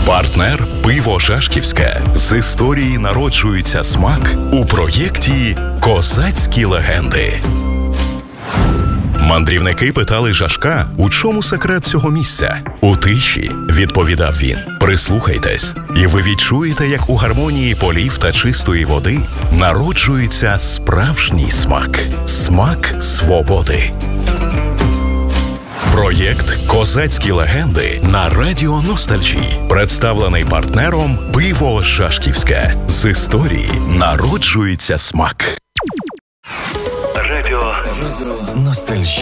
Партнер «Пиво Жашківське». З історії народжується смак у проєкті «Козацькі легенди». Мандрівники питали Жашка, у чому секрет цього місця. «У тиші», – відповідав він. Прислухайтесь, і ви відчуєте, як у гармонії полів та чистої води народжується справжній смак. Смак свободи. Проєкт «Козацькі легенди» на Радіо Ностальжі. Представлений партнером «Пиво Жашківське». З історії народжується смак. Радіо Ностальжі.